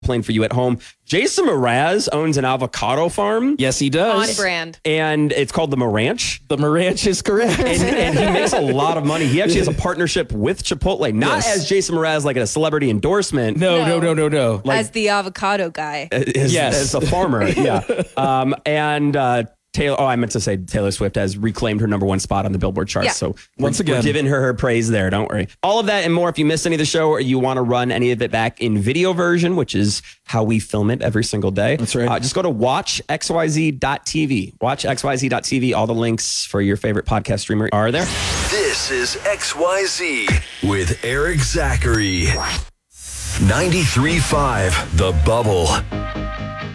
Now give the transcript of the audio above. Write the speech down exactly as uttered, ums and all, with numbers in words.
playing for you at home. Jason Mraz owns an avocado farm. Yes, he does. On brand. And it's called the Moranch. The Moranch is correct. And, and he makes a lot of money. He actually has a partnership with Chipotle, not Yes. as Jason Mraz, like a celebrity endorsement. No, no, no, no, no. Like, As the avocado guy. as, Yes. as a farmer, yeah. Um, and uh, Taylor, oh, I meant to say Taylor Swift has reclaimed her number one spot on the Billboard charts. Yeah. So Once we're, again. we're giving her her praise there. Don't worry. All of that and more. If you missed any of the show or you want to run any of it back in video version, which is how we film it every single day. That's right. Uh, just go to watch x y z dot t v. watch x y z dot t v. All the links for your favorite podcast streamer are there. This is X Y Z with Eric Zachary. ninety-three point five The Bubble.